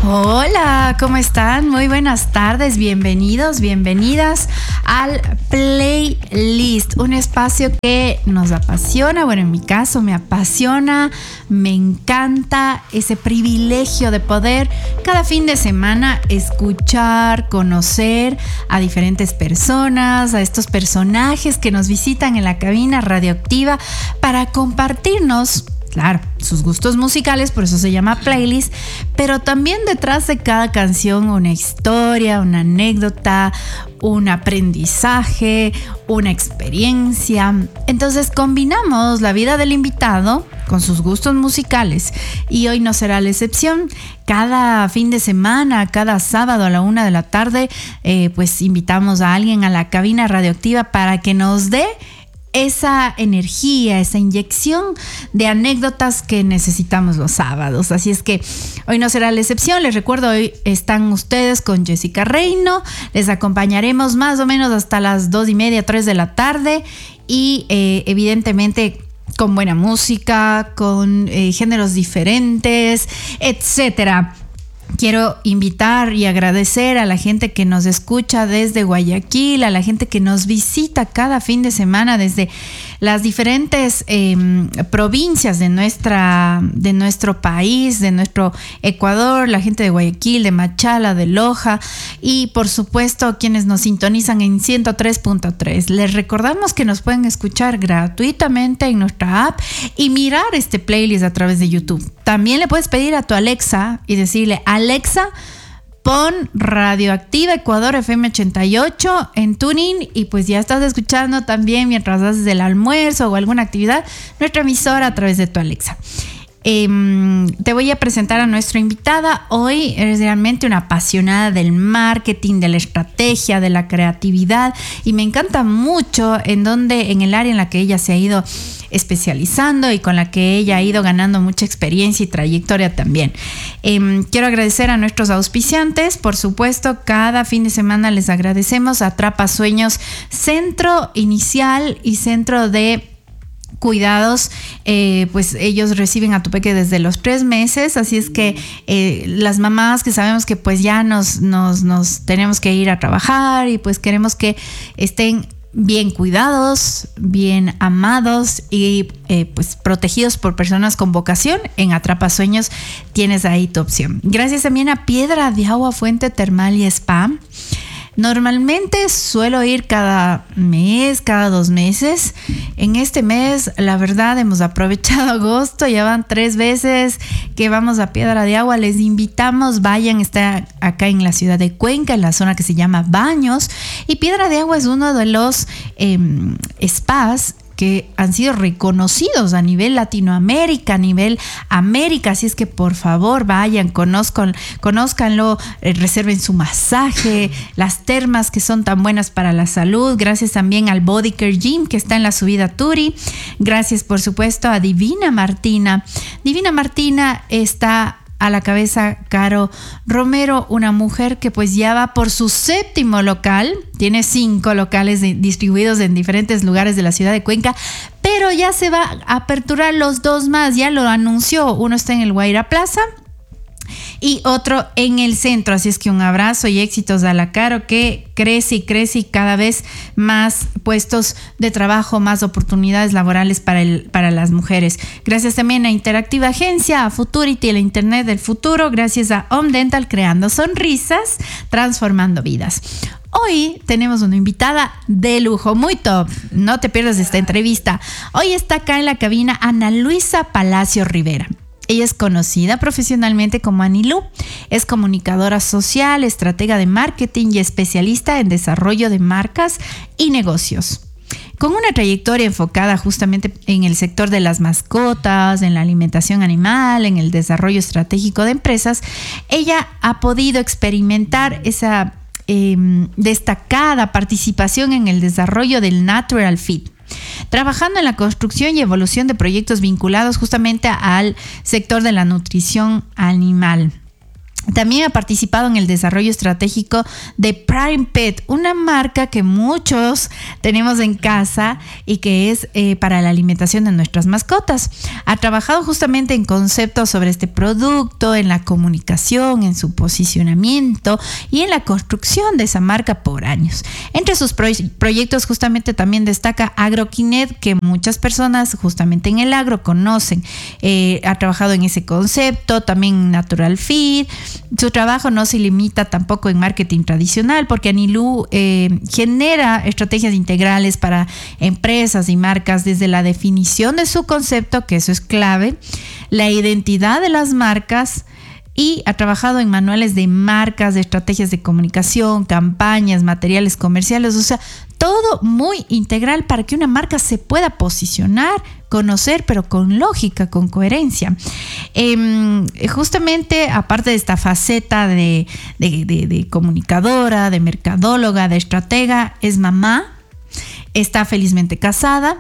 Hola, ¿cómo están? Muy buenas tardes, bienvenidos, bienvenidas al Playlist, un espacio que nos apasiona, bueno, en mi caso me apasiona, me encanta ese privilegio de poder cada fin de semana escuchar, conocer a diferentes personas, a estos personajes que nos visitan en la cabina radioactiva para compartirnos, claro, sus gustos musicales, por eso se llama Playlist, pero también detrás de cada canción una historia, una anécdota, un aprendizaje, una experiencia. Entonces combinamos la vida del invitado con sus gustos musicales y hoy no será la excepción. Cada fin de semana, cada sábado a la 1 de la tarde, pues invitamos a alguien a la cabina radioactiva para que nos dé esa energía, esa inyección de anécdotas que necesitamos los sábados. Así es que hoy no será la excepción. Les recuerdo, hoy están ustedes con Jessica Reino. Les acompañaremos más o menos hasta las 2:30, 3 de la tarde y evidentemente con buena música, con géneros diferentes, etcétera. Quiero invitar y agradecer a la gente que nos escucha desde Guayaquil, a la gente que nos visita cada fin de semana desde las diferentes provincias de nuestro país, de nuestro Ecuador, la gente de Guayaquil, de Machala, de Loja y por supuesto quienes nos sintonizan en 103.3. Les recordamos que nos pueden escuchar gratuitamente en nuestra app y mirar este playlist a través de YouTube. También le puedes pedir a tu Alexa y decirle: Alexa, pon Radioactiva Ecuador FM 88 en TuneIn y pues ya estás escuchando también mientras haces el almuerzo o alguna actividad nuestra emisora a través de tu Alexa. Te voy a presentar a nuestra invitada. Hoy eres realmente una apasionada del marketing, de la estrategia, de la creatividad y me encanta mucho en el área en la que ella se ha ido especializando y con la que ella ha ido ganando mucha experiencia y trayectoria también. Quiero agradecer a nuestros auspiciantes, por supuesto, cada fin de semana les agradecemos a Atrapa Sueños, centro inicial y centro de cuidados, pues ellos reciben a tu peque desde los 3 meses, así es que las mamás que sabemos que pues ya nos tenemos que ir a trabajar y pues queremos que estén bien cuidados, bien amados y pues protegidos por personas con vocación, en Atrapa Sueños tienes ahí tu opción. Gracias también a Piedra de Agua Fuente Termal y Spa. Normalmente suelo ir cada mes, cada 2 meses. En este mes, la verdad, hemos aprovechado agosto. Ya van 3 veces que vamos a Piedra de Agua. Les invitamos, vayan, está acá en la ciudad de Cuenca, en la zona que se llama Baños. Y Piedra de Agua es uno de los spas que han sido reconocidos a nivel Latinoamérica, a nivel América, así es que por favor vayan, conózcanlo, reserven su masaje, las termas que son tan buenas para la salud, gracias también al Body Care Gym que está en la subida Turi, gracias por supuesto a Divina Martina. Divina Martina está a la cabeza Caro Romero, una mujer que pues ya va por su 7º local, tiene 5 locales distribuidos en diferentes lugares de la ciudad de Cuenca, pero ya se va a aperturar los 2 más, ya lo anunció, uno está en el Guaira Plaza y otro en el centro, así es que un abrazo y éxitos a la Caro que crece y cada vez más puestos de trabajo, más oportunidades laborales para las mujeres. Gracias también a Interactiva Agencia, a Futurity, el Internet del futuro, gracias a Home Dental, creando sonrisas, transformando vidas. Hoy tenemos una invitada de lujo, muy top, no te pierdas esta entrevista. Hoy está acá en la cabina Ana Luisa Palacio Rivera. Ella es conocida profesionalmente como Anilú, es comunicadora social, estratega de marketing y especialista en desarrollo de marcas y negocios. Con una trayectoria enfocada justamente en el sector de las mascotas, en la alimentación animal, en el desarrollo estratégico de empresas, ella ha podido experimentar esa destacada participación en el desarrollo del Natural Fit, trabajando en la construcción y evolución de proyectos vinculados justamente al sector de la nutrición animal. También ha participado en el desarrollo estratégico de Prime Pet, una marca que muchos tenemos en casa y que es para la alimentación de nuestras mascotas. Ha trabajado justamente en conceptos sobre este producto, en la comunicación, en su posicionamiento y en la construcción de esa marca por años. Entre sus proyectos justamente también destaca Agroquinet, que muchas personas justamente en el agro conocen. Ha trabajado en ese concepto, también Natural Feed. Su trabajo no se limita tampoco en marketing tradicional, porque Anilú genera estrategias integrales para empresas y marcas desde la definición de su concepto, que eso es clave, la identidad de las marcas, y ha trabajado en manuales de marcas, de estrategias de comunicación, campañas, materiales comerciales, o sea, todo muy integral para que una marca se pueda posicionar, conocer, pero con lógica, con coherencia. Justamente, aparte de esta faceta de comunicadora, de mercadóloga, de estratega, es mamá, está felizmente casada,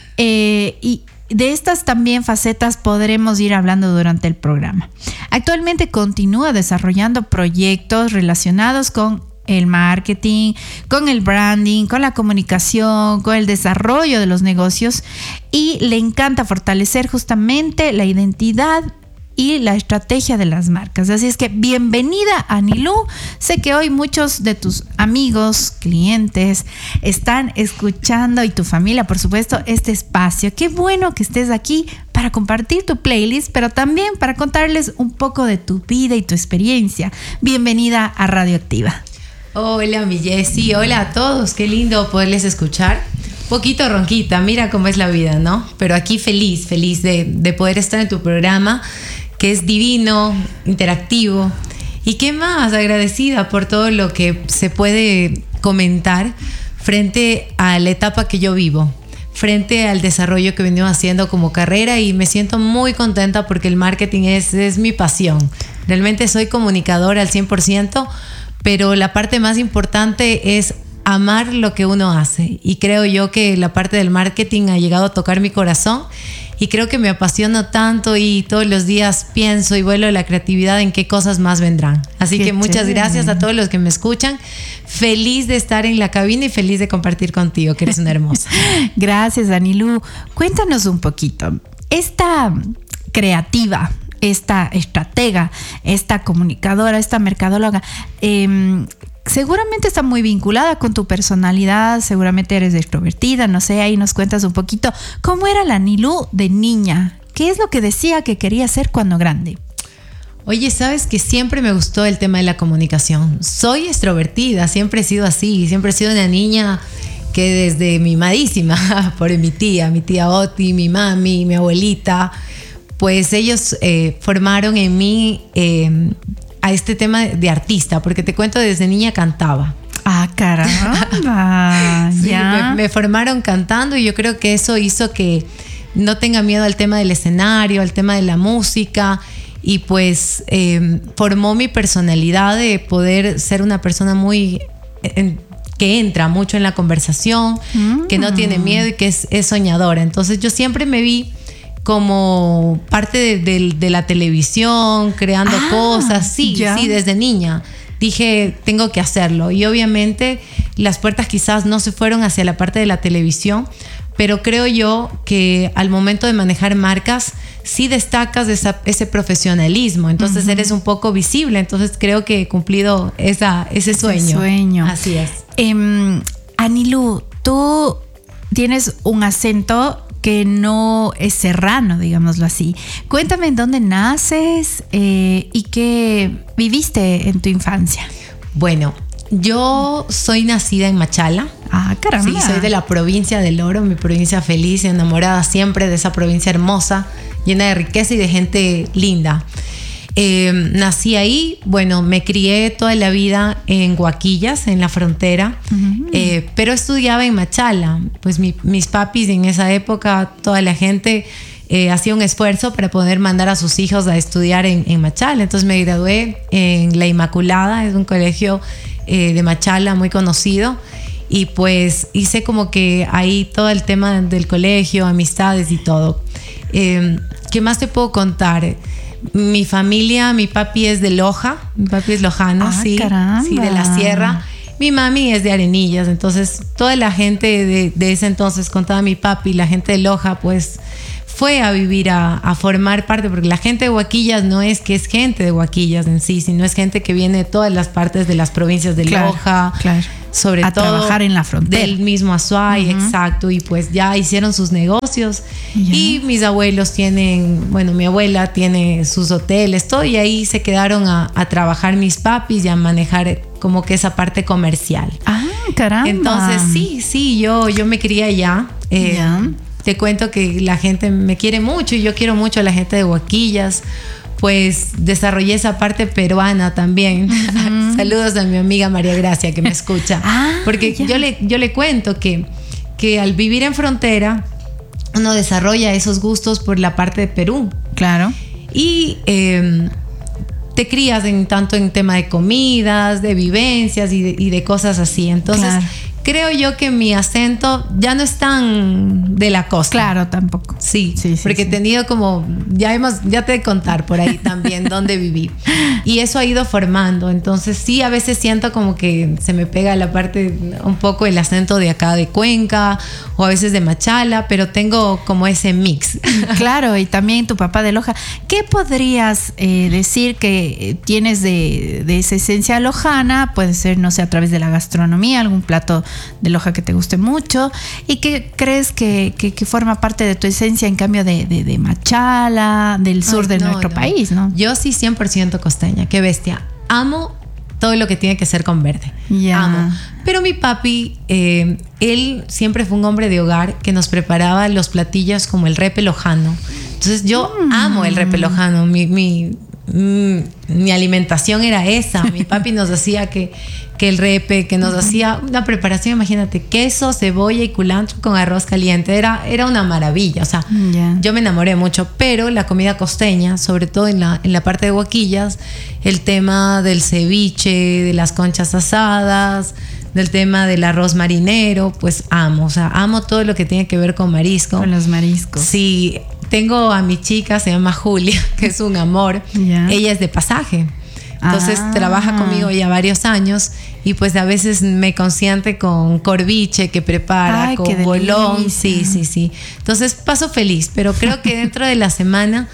y de estas también facetas podremos ir hablando durante el programa. Actualmente continúa desarrollando proyectos relacionados con el marketing, con el branding, con la comunicación, con el desarrollo de los negocios, y le encanta fortalecer justamente la identidad y la estrategia de las marcas. Así es que bienvenida, Anilú. Sé que hoy muchos de tus amigos, clientes están escuchando, y tu familia, por supuesto, este espacio. Qué bueno que estés aquí para compartir tu playlist, pero también para contarles un poco de tu vida y tu experiencia. Bienvenida a Radioactiva. Hola, mi Jessie. Hola a todos. Qué lindo poderles escuchar. Poquito ronquita, mira cómo es la vida, ¿no? Pero aquí feliz de poder estar en tu programa, que es divino, interactivo. Y qué más, agradecida por todo lo que se puede comentar frente a la etapa que yo vivo, frente al desarrollo que he venido haciendo como carrera, y me siento muy contenta porque el marketing es mi pasión. Realmente soy comunicadora al 100%, pero la parte más importante es amar lo que uno hace, y creo yo que la parte del marketing ha llegado a tocar mi corazón, y creo que me apasiono tanto, y todos los días pienso y vuelo la creatividad en qué cosas más vendrán. Así que muchas gracias a todos los que me escuchan. Feliz de estar en la cabina y feliz de compartir contigo, que eres una hermosa. Gracias, Anilú. Cuéntanos un poquito. Esta creativa, esta estratega, esta comunicadora, esta mercadóloga, seguramente está muy vinculada con tu personalidad, seguramente eres extrovertida, no sé, ahí nos cuentas un poquito cómo era la Anilú de niña, qué es lo que decía que quería ser cuando grande. Oye, sabes que siempre me gustó el tema de la comunicación. Soy extrovertida, siempre he sido así, siempre he sido una niña que desde mimadísima por mi tía Oti, mi mami, mi abuelita, pues ellos formaron en mí a este tema de artista, porque te cuento, desde niña cantaba. Ah, caramba. Sí, ya. me formaron cantando, y yo creo que eso hizo que no tenga miedo al tema del escenario, al tema de la música, y pues formó mi personalidad de poder ser una persona muy que entra mucho en la conversación, que no tiene miedo y que es soñadora. Entonces yo siempre me vi como parte de la televisión, creando cosas. Sí, desde niña dije, tengo que hacerlo. Y obviamente las puertas quizás no se fueron hacia la parte de la televisión, pero creo yo que al momento de manejar marcas sí destacas ese profesionalismo, entonces eres un poco visible. Entonces creo que he cumplido ese sueño. Así es. Anilú, tú tienes un acento que no es serrano, digámoslo así. Cuéntame en dónde naces y qué viviste en tu infancia. Bueno, yo soy nacida en Machala. Ah, caramba. Sí, soy de la provincia del Oro, mi provincia feliz y enamorada siempre de esa provincia hermosa, llena de riqueza y de gente linda. Nací ahí, bueno, me crié toda la vida en Huaquillas, en la frontera, pero estudiaba en Machala. Pues mis papis en esa época, toda la gente hacía un esfuerzo para poder mandar a sus hijos a estudiar en Machala. Entonces me gradué en La Inmaculada, es un colegio de Machala muy conocido, y pues hice como que ahí todo el tema del colegio, amistades y todo. ¿Qué más te puedo contar? Mi familia, mi papi es de Loja, mi papi es lojano, sí, caramba. Sí, de la sierra. Mi mami es de Arenillas, entonces toda la gente de ese entonces, contaba mi papi, la gente de Loja, pues fue a vivir, a formar parte, porque la gente de Huaquillas no es que es gente de Huaquillas en sí, sino es gente que viene de todas las partes de las provincias de Loja, sobre a todo trabajar en la frontera. Del mismo Azuay, exacto, y pues ya hicieron sus negocios. Y mis abuelos tienen, bueno, mi abuela tiene sus hoteles, todo, y ahí se quedaron a trabajar mis papis y a manejar como que esa parte comercial. Ah, caramba. Entonces sí, yo me crié allá. Te cuento que la gente me quiere mucho y yo quiero mucho a la gente de Huaquillas. Pues desarrollé esa parte peruana también. Saludos a mi amiga María Gracia que me escucha. Porque yo le cuento que al vivir en frontera uno desarrolla esos gustos por la parte de Perú. Claro. Y te crías tanto en tema de comidas, de vivencias y de cosas así. Entonces creo yo que mi acento ya no es tan de la costa. Claro, tampoco. Sí, porque he tenido como, ya te he de contar por ahí también dónde viví. Y eso ha ido formando. Entonces sí, a veces siento como que se me pega la parte, un poco el acento de acá de Cuenca o a veces de Machala, pero tengo como ese mix. Claro, y también tu papá de Loja. ¿Qué podrías decir que tienes de esa esencia lojana? Puede ser, no sé, a través de la gastronomía, algún plato de Loja que te guste mucho y que crees que forma parte de tu esencia en cambio de Machala, del sur de nuestro país, ¿no? Yo sí 100% costeña, qué bestia. Amo todo lo que tiene que ser con verde. Amo. Pero mi papi, él siempre fue un hombre de hogar que nos preparaba los platillos como el repe lojano. Entonces yo amo el repe lojano. Mi alimentación era esa. Mi papi nos hacía que el repe, que nos hacía una preparación, imagínate, queso, cebolla y culantro con arroz caliente. Era una maravilla. O sea, yo me enamoré mucho. Pero la comida costeña, sobre todo en la parte de Huaquillas, el tema del ceviche, de las conchas asadas, del tema del arroz marinero, pues amo. O sea, amo todo lo que tiene que ver con marisco. Con los mariscos. Sí. Tengo a mi chica, se llama Julia, que es un amor. Ella es de Pasaje. Entonces trabaja conmigo ya varios años y pues a veces me consiente con corviche que prepara, con bolón. Sí. Entonces paso feliz, pero creo que dentro de la semana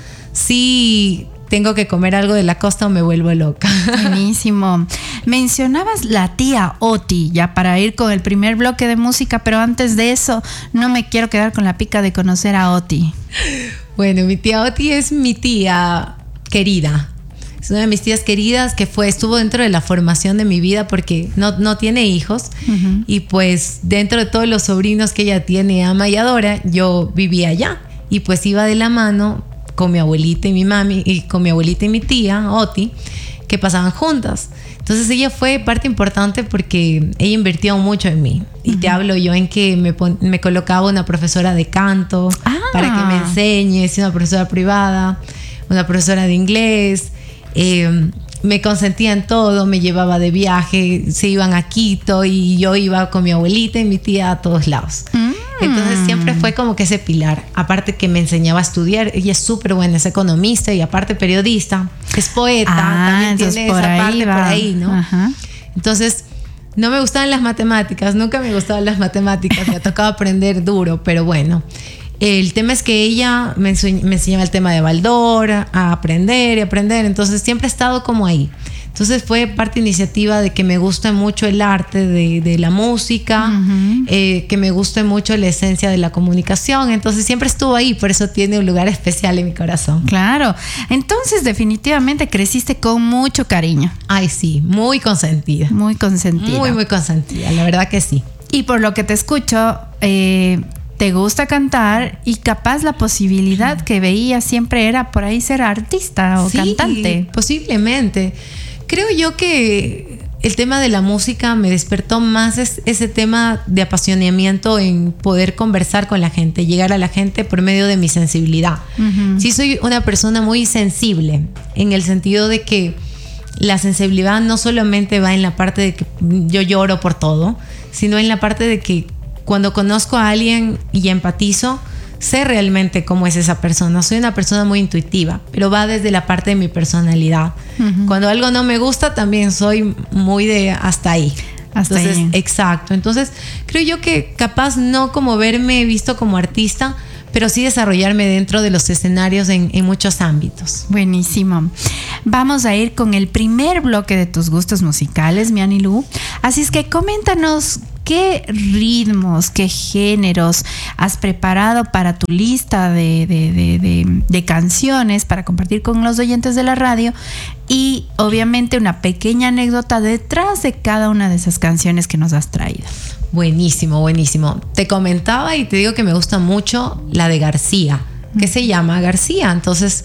sí tengo que comer algo de la costa o me vuelvo loca. Buenísimo. Mencionabas la tía Oti, ya para ir con el primer bloque de música, pero antes de eso no me quiero quedar con la pica de conocer a Oti. Bueno, mi tía Oti es mi tía querida. Es una de mis tías queridas que estuvo dentro de la formación de mi vida porque no tiene hijos. Y pues dentro de todos los sobrinos que ella tiene, ama y adora, yo vivía allá. Y pues iba de la mano con mi abuelita y mi mami, y con mi abuelita y mi tía, Oti, que pasaban juntas. Entonces ella fue parte importante porque ella invirtió mucho en mí. Y te hablo yo en que me colocaba una profesora de canto para que me enseñe, una profesora privada, una profesora de inglés. Me consentía en todo, me llevaba de viaje, se iban a Quito y yo iba con mi abuelita y mi tía a todos lados. Entonces siempre fue como que ese pilar, aparte que me enseñaba a estudiar. Ella es súper buena, es economista y aparte periodista, es poeta, también tiene esa parte por ahí, ¿no? Entonces no me gustaban las matemáticas, nunca me gustaban las matemáticas, me ha tocado aprender duro, pero bueno. El tema es que ella me enseñaba el tema de Baldor, a aprender y aprender, entonces siempre he estado como ahí. Entonces fue parte iniciativa de que me guste mucho el arte de la música, que me guste mucho la esencia de la comunicación, entonces siempre estuvo ahí, por eso tiene un lugar especial en mi corazón. Claro, entonces definitivamente creciste con mucho cariño. Ay, sí, muy consentida. Muy consentida. Muy consentida, la verdad que sí. Y por lo que te escucho, te gusta cantar y capaz la posibilidad que veía siempre era por ahí ser artista o cantante. Posiblemente. Creo yo que el tema de la música me despertó más ese tema de apasionamiento en poder conversar con la gente, llegar a la gente por medio de mi sensibilidad. Sí, soy una persona muy sensible en el sentido de que la sensibilidad no solamente va en la parte de que yo lloro por todo, sino en la parte de que cuando conozco a alguien y empatizo, sé realmente cómo es esa persona. Soy una persona muy intuitiva, pero va desde la parte de mi personalidad. Cuando algo no me gusta, también soy muy de hasta ahí. Entonces, exacto. Entonces, creo yo que capaz no como verme visto como artista, pero sí desarrollarme dentro de los escenarios en muchos ámbitos. Buenísimo. Vamos a ir con el primer bloque de tus gustos musicales, mi Anilú. Así es que coméntanos qué ritmos, qué géneros has preparado para tu lista de canciones para compartir con los oyentes de la radio, y obviamente una pequeña anécdota detrás de cada una de esas canciones que nos has traído. Buenísimo, buenísimo. Te comentaba y te digo que me gusta mucho la de García, que se llama García. Entonces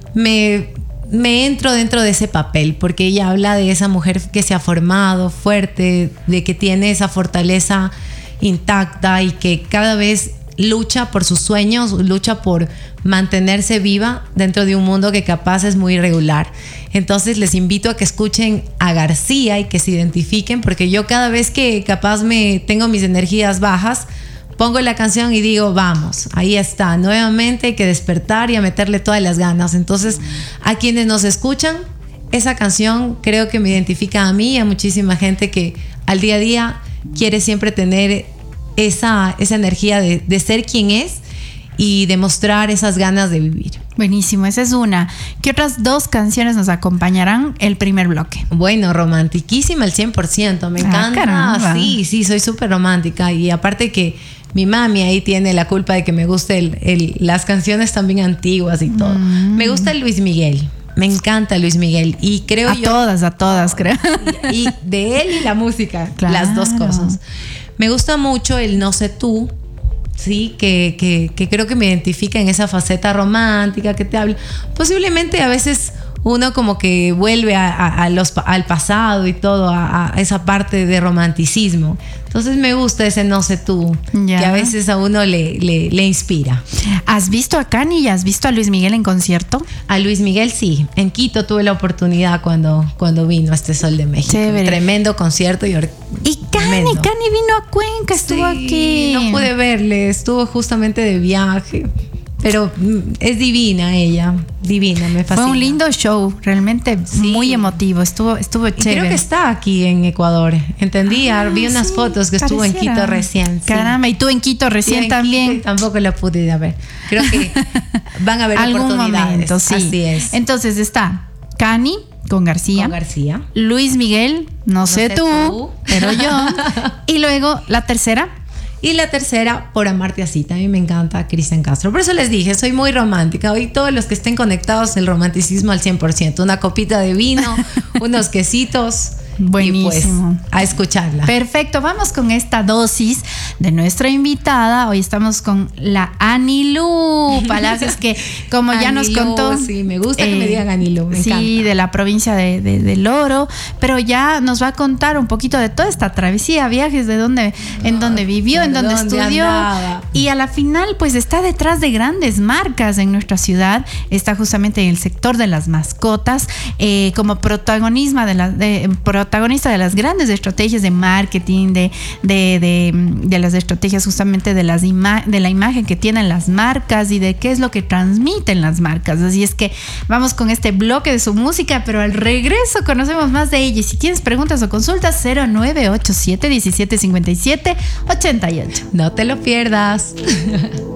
me entro dentro de ese papel, porque ella habla de esa mujer que se ha formado fuerte, de que tiene esa fortaleza intacta y que cada vez lucha por sus sueños, lucha por mantenerse viva dentro de un mundo que capaz es muy irregular. Entonces les invito a que escuchen a García y que se identifiquen, porque yo cada vez que capaz tengo mis energías bajas, pongo la canción y digo, vamos, ahí está, nuevamente hay que despertar y a meterle todas las ganas. Entonces, a quienes nos escuchan, esa canción creo que me identifica a mí y a muchísima gente que al día a día quiere siempre tener esa energía de ser quien es y demostrar esas ganas de vivir. Buenísimo, esa es una. ¿Qué otras dos canciones nos acompañarán el primer bloque? Bueno, romantiquísima al 100%, me encanta. Caramba. Sí, soy súper romántica, y aparte que mi mami ahí tiene la culpa de que me guste las canciones también antiguas y todo. Me gusta Luis Miguel. Me encanta Luis Miguel y creo a todas, creo. Y de él y la música, claro, las dos cosas. Me gusta mucho el No sé tú, sí, que creo que me identifica en esa faceta romántica que te hablo. Posiblemente a veces uno como que vuelve al pasado y todo, a esa parte de romanticismo. Entonces me gusta ese No sé tú, que a veces a uno le inspira. ¿Has visto a Cani y has visto a Luis Miguel en concierto? A Luis Miguel sí, en Quito tuve la oportunidad cuando vino a este Sol de México. Chévere. Tremendo concierto. Y Cani vino a Cuenca, estuvo aquí. No pude verle, estuvo justamente de viaje. Pero es divina ella, divina, me fascina. Fue un lindo show, realmente muy emotivo, estuvo chévere. Y creo que está aquí en Ecuador, entendí, vi unas fotos que estuvo en Quito recién. Caramba, y tú en Quito recién también. Quito, tampoco la pude ir a ver. Creo que van a haber algún oportunidades. Momento, sí. Así es. Entonces está Cani con García. Luis Miguel, no sé tú, pero yo. Y luego la tercera. Y la tercera, Por amarte así. También me encanta Cristian Castro. Por eso les dije, soy muy romántica. Hoy todos los que estén conectados, el romanticismo al 100%. Una copita de vino, unos quesitos. Buenísimo. Y pues a escucharla. Perfecto, vamos con esta dosis de nuestra invitada. Hoy estamos con la Anilú Palacios, que como ya nos contó. Sí, me gusta que me digan Anilú, me encanta. De la provincia del Oro, pero ya nos va a contar un poquito de toda esta travesía, viajes, en dónde vivió, en dónde estudió. Andaba. Y a la final, pues está detrás de grandes marcas en nuestra ciudad. Está justamente en el sector de las mascotas, como protagonista de las grandes estrategias de marketing, de las estrategias justamente de la imagen que tienen las marcas y de qué es lo que transmiten las marcas. Así es que vamos con este bloque de su música, pero al regreso conocemos más de ella. Y si tienes preguntas o consultas, 0987 1757 88. No te lo pierdas.